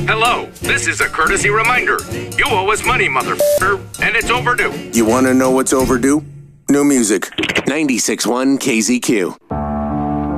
Hello, this is a courtesy reminder. You owe us money, motherfucker, and it's overdue. You want to know what's overdue? New music. 96.1 KZQ.